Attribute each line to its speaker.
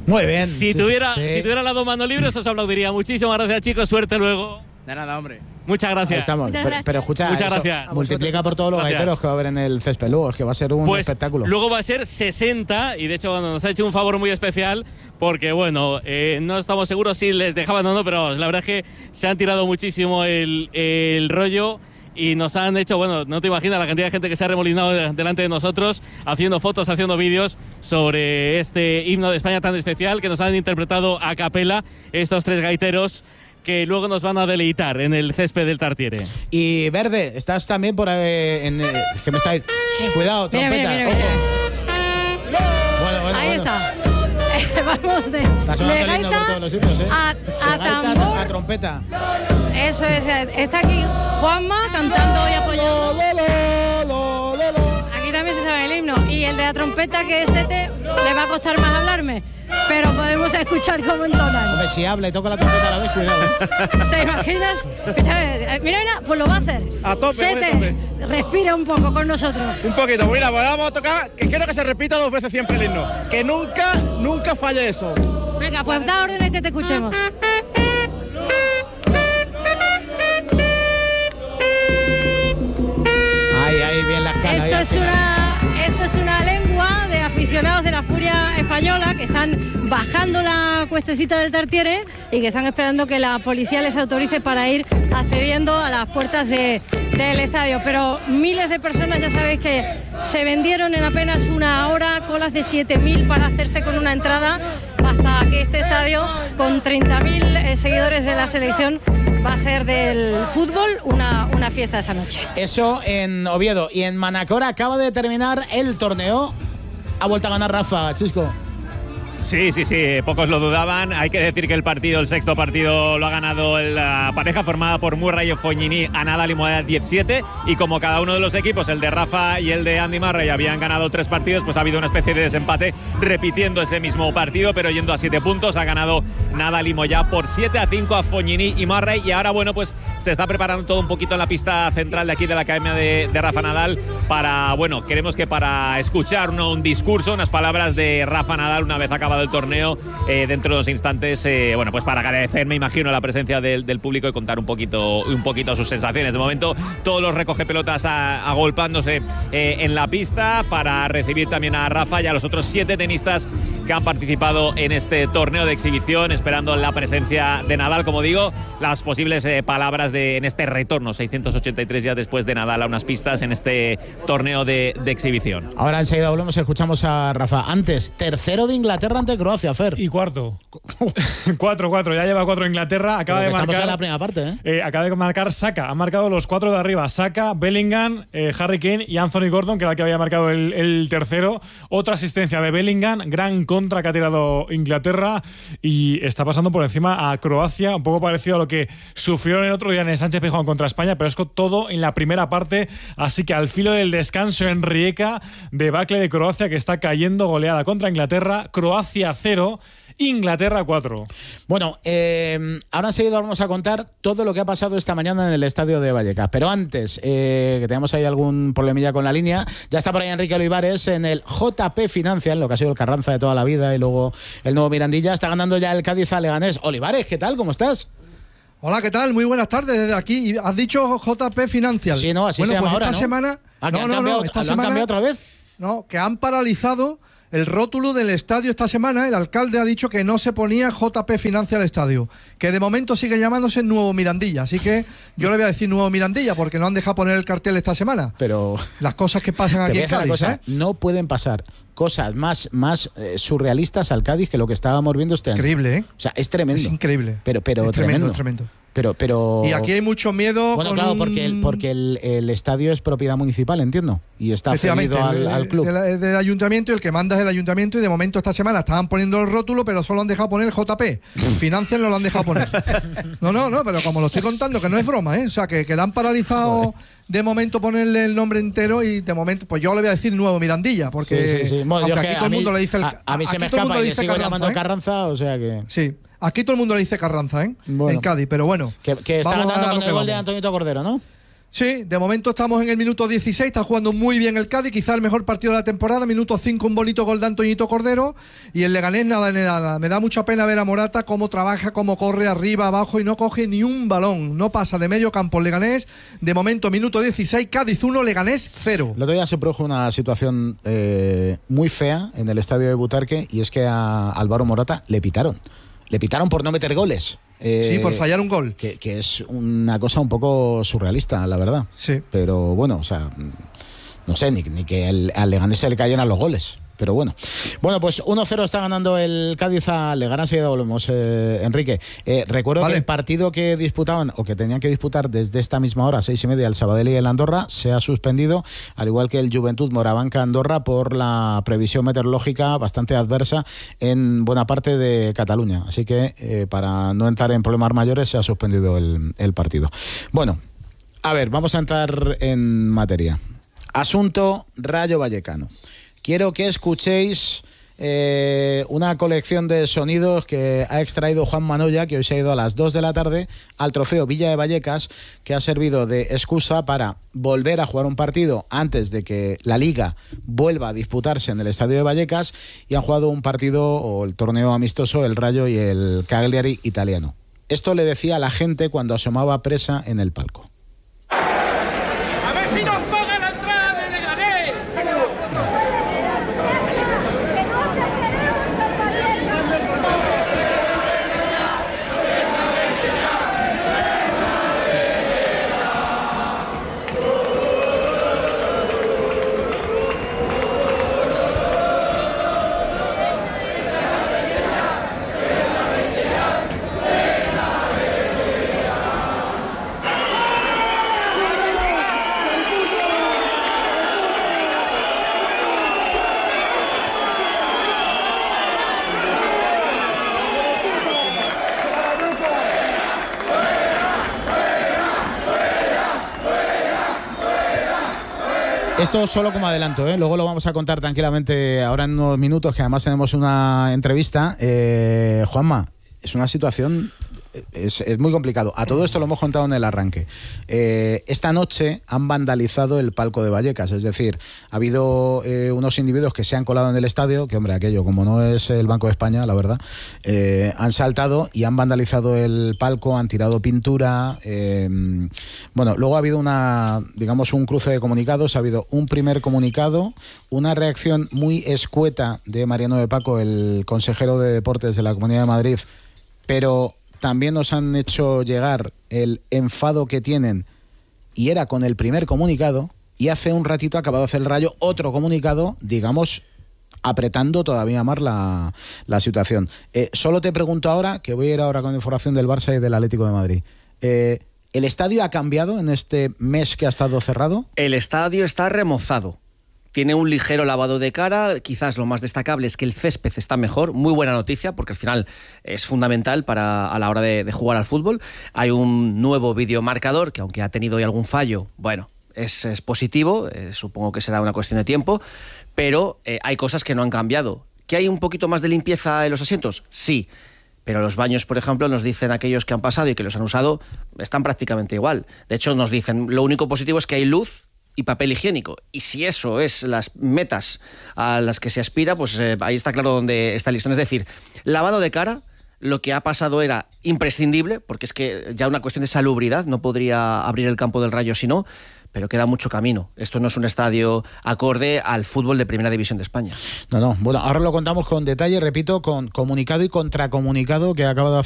Speaker 1: Muy bien.
Speaker 2: Si tuviera las dos manos libres, os aplaudiría. Muchísimas gracias, chicos. Suerte luego.
Speaker 3: De nada, hombre.
Speaker 2: Muchas gracias.
Speaker 1: Ahí estamos. Pero escucha,
Speaker 2: muchas gracias.
Speaker 1: Multiplica por todos los gaiteros que va a haber en el césped luego. Es que va a ser un espectáculo.
Speaker 2: Luego va a ser 60 y de hecho nos ha hecho un favor muy especial porque, bueno, no estamos seguros si les dejaban o no, pero la verdad es que se han tirado muchísimo el rollo. Y nos han hecho, bueno, no te imaginas la cantidad de gente que se ha remolinado delante de nosotros, haciendo fotos, haciendo vídeos sobre este himno de España tan especial que nos han interpretado a capela estos tres gaiteros que luego nos van a deleitar en el césped del Tartiere.
Speaker 1: Y Verde, estás también por ahí que me estáis. Cuidado, trompeta.
Speaker 4: Mira.
Speaker 1: Bueno.
Speaker 4: Ahí está. Vamos de gaita
Speaker 1: por todos los sitios,
Speaker 4: a tambor.
Speaker 1: A trompeta.
Speaker 4: Eso es. Está aquí Juanma cantando y apoyando. Aquí también se sabe el himno. Y el de la trompeta, que es Sete, le va a costar más hablarme. Pero podemos escuchar cómo entonan.
Speaker 1: Hombre, si habla y toca la trompeta a la vez, cuidado.
Speaker 4: ¿Te imaginas? Escúchame, mira, pues lo va a hacer.
Speaker 3: A tope,
Speaker 4: Sete,
Speaker 3: a tope.
Speaker 4: respira un poco con nosotros.
Speaker 3: Un poquito, mira, pues vamos a tocar, que quiero que se repita 2 veces siempre el himno. Que nunca falle eso.
Speaker 4: Venga, pues da órdenes que te escuchemos.
Speaker 1: Ahí bien la escala.
Speaker 4: Esto es una lengua de aficionados de la Furia Española que están bajando la cuestecita del Tartiere y que están esperando que la policía les autorice para ir accediendo a las puertas del estadio. Pero miles de personas, ya sabéis que se vendieron en apenas una hora, colas de 7.000 para hacerse con una entrada, hasta que este estadio, con 30.000 seguidores de la selección, va a ser del fútbol una fiesta esta noche.
Speaker 1: Eso en Oviedo. Y en Manacor acaba de terminar el torneo. Ha vuelto a ganar Rafa, Chisco.
Speaker 5: Sí, pocos lo dudaban. Hay que decir que el sexto partido lo ha ganado la pareja formada por Murray y Fognini a Nadal y Moeda 17, y como cada uno de los equipos, el de Rafa y el de Andy Murray, habían ganado 3 partidos, pues ha habido una especie de desempate repitiendo ese mismo partido, pero yendo a 7 puntos. Ha ganado Nadal y Moya por 7-5 a Fognini y Murray, y ahora, bueno, pues se está preparando todo un poquito en la pista central de aquí de la Academia de Rafa Nadal para, bueno, queremos que para escuchar un discurso, unas palabras de Rafa Nadal una vez acabado el torneo, dentro de unos instantes, bueno, pues para agradecer, me imagino, la presencia del público y contar un poquito sus sensaciones. De momento, todos los recogepelotas agolpándose en la pista para recibir también a Rafa y a los otros 7 tenistas que han participado en este torneo de exhibición, esperando la presencia de Nadal, como digo, las posibles palabras en este retorno, 683 días después de Nadal a unas pistas en este torneo de exhibición.
Speaker 1: Ahora enseguida volvemos, escuchamos a Rafa. Antes, tercero de Inglaterra ante Croacia, Fer.
Speaker 6: Y cuarto. 4-4, ya lleva 4 Inglaterra. Acaba de marcar.
Speaker 1: Estamos en la primera parte,
Speaker 6: acaba de marcar Saka. Ha marcado los 4 de arriba. Saka, Bellingham, Harry Kane y Anthony Gordon, que era el que había marcado el tercero. Otra asistencia de Bellingham, gran contra que ha tirado Inglaterra, y está pasando por encima a Croacia, un poco parecido a lo que sufrieron el otro día en el Sánchez Pizjuán contra España, pero es todo en la primera parte. Así que al filo del descanso, en Rijeka, debacle de Croacia, que está cayendo, goleada contra Inglaterra. Croacia 0, Inglaterra 4.
Speaker 1: Bueno, ahora enseguida vamos a contar todo lo que ha pasado esta mañana en el estadio de Vallecas. Pero antes, que tenemos ahí algún problemilla con la línea, ya está por ahí Enrique Olivares en el JP Financial, lo que ha sido el Carranza de toda la vida y luego el nuevo Mirandilla. Está ganando ya el Cádiz a Leganés. Olivares, ¿qué tal? ¿Cómo estás?
Speaker 7: Hola, ¿qué tal? Muy buenas tardes desde aquí. ¿Has dicho JP Financial?
Speaker 1: Sí, no, así se llama ahora,
Speaker 7: esta
Speaker 1: ¿no?
Speaker 7: semana...
Speaker 1: ¿Han cambiado otra vez?
Speaker 7: No, que han paralizado el rótulo del estadio esta semana. El alcalde ha dicho que no se ponía JP Financial Estadio, que de momento sigue llamándose Nuevo Mirandilla. Así que yo le voy a decir Nuevo Mirandilla porque no han dejado poner el cartel esta semana.
Speaker 1: Pero
Speaker 7: las cosas que pasan aquí en Cádiz,
Speaker 1: no pueden pasar cosas más surrealistas al Cádiz que lo que estábamos viendo este año.
Speaker 7: Increíble, ¿eh?
Speaker 1: O sea, es tremendo.
Speaker 7: Es increíble.
Speaker 1: Pero
Speaker 7: es tremendo.
Speaker 1: Pero...
Speaker 7: Y aquí hay mucho miedo.
Speaker 1: Bueno, claro, porque el estadio es propiedad municipal, entiendo. Y está cedido al club.
Speaker 7: Del ayuntamiento, y el que manda es el ayuntamiento. Y de momento esta semana estaban poniendo el rótulo, pero solo han dejado poner el JP. Financial no lo han dejado poner. No, pero como lo estoy contando, que no es broma, ¿eh? O sea, que le han paralizado. Joder. De momento ponerle el nombre entero, y de momento pues yo le voy a decir Nuevo Mirandilla, porque
Speaker 1: sí. Bueno,
Speaker 7: aunque aquí todo el mundo le dice
Speaker 1: a mí se me escapa y le sigo llamando Carranza, o sea que...
Speaker 7: Sí, aquí todo el mundo le dice Carranza,
Speaker 1: bueno,
Speaker 7: en Cádiz, pero bueno.
Speaker 1: Que está ganando con el gol de Antonio Cordero, ¿no?
Speaker 7: Sí, de momento estamos en el minuto 16, está jugando muy bien el Cádiz, quizá el mejor partido de la temporada, minuto 5 un bonito gol de Antoñito Cordero, y el Leganés nada de nada. Me da mucha pena ver a Morata cómo trabaja, cómo corre arriba, abajo y no coge ni un balón, no pasa de medio campo el Leganés. De momento minuto 16, Cádiz 1, Leganés 0.
Speaker 1: El otro día se produjo una situación muy fea en el estadio de Butarque, y es que a Álvaro Morata le pitaron por no meter goles.
Speaker 7: Sí, por fallar un gol.
Speaker 1: Que es una cosa un poco surrealista, la verdad.
Speaker 7: Sí.
Speaker 1: Pero bueno, o sea, no sé, ni que al Leganés se le cayeran los goles. Pero bueno. Bueno, pues 1-0 está ganando el Cádiz a Leganés. Enseguida volvemos, Enrique. Recuerdo que el partido que disputaban, o que tenían que disputar desde esta misma hora, 6:30, el Sabadell y el Andorra, se ha suspendido, al igual que el Joventut Morabanca Andorra, por la previsión meteorológica bastante adversa en buena parte de Cataluña. Así que, para no entrar en problemas mayores, se ha suspendido el partido. Bueno, a ver, vamos a entrar en materia. Asunto Rayo Vallecano. Quiero que escuchéis una colección de sonidos que ha extraído Juan Manoya, que hoy se ha ido a las 2 de la tarde al trofeo Villa de Vallecas, que ha servido de excusa para volver a jugar un partido antes de que la Liga vuelva a disputarse en el estadio de Vallecas, y han jugado un partido, o el torneo amistoso, el Rayo y el Cagliari italiano. Esto le decía a la gente cuando asomaba presa en el palco.
Speaker 8: ¡A ver si nos pagan la entrada del Leganés!
Speaker 1: Esto solo como adelanto, luego lo vamos a contar tranquilamente ahora en unos minutos, que además tenemos una entrevista. Juanma, es una situación... Es muy complicado. A todo esto lo hemos contado en el arranque. Esta noche han vandalizado el palco de Vallecas, es decir, ha habido unos individuos que se han colado en el estadio, que hombre, aquello como no es el Banco de España, la verdad, han saltado y han vandalizado el palco, han tirado pintura. Bueno, luego ha habido un cruce de comunicados. Ha habido un primer comunicado, una reacción muy escueta de Mariano de Paco, el consejero de Deportes de la Comunidad de Madrid, pero también nos han hecho llegar el enfado que tienen, y era con el primer comunicado, y hace un ratito ha acabado de hacer el Rayo otro comunicado, digamos, apretando todavía más la situación. Solo te pregunto ahora, que voy a ir ahora con información del Barça y del Atlético de Madrid. ¿El estadio ha cambiado en este mes que ha estado cerrado?
Speaker 9: El estadio está remozado. Tiene un ligero lavado de cara. Quizás lo más destacable es que el césped está mejor. Muy buena noticia, porque al final es fundamental a la hora de jugar al fútbol. Hay un nuevo videomarcador que, aunque ha tenido hoy algún fallo, bueno, es positivo. Supongo que será una cuestión de tiempo. Pero hay cosas que no han cambiado. ¿Que hay un poquito más de limpieza en los asientos? Sí. Pero los baños, por ejemplo, nos dicen aquellos que han pasado y que los han usado, están prácticamente igual. De hecho, nos dicen, lo único positivo es que hay luz y papel higiénico. Y si eso es las metas a las que se aspira, pues ahí está claro dónde está el listón. Es decir, lavado de cara, lo que ha pasado era imprescindible, porque es que ya una cuestión de salubridad, no podría abrir el campo del Rayo si no, pero queda mucho camino. Esto no es un estadio acorde al fútbol de Primera División de España.
Speaker 1: No. Bueno, ahora lo contamos con detalle, repito, con comunicado y contracomunicado que acaba de